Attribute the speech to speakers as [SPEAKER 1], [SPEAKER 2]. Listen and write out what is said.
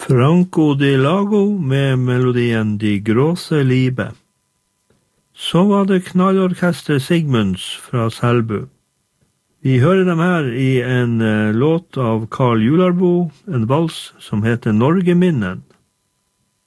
[SPEAKER 1] Franco de Lago med melodien De Gråse Libe. Så var det knallorkester Sigmunds fra Selbu. Vi hører dem her i en låt av Karl Jularbo, en vals som heter Norgeminnen.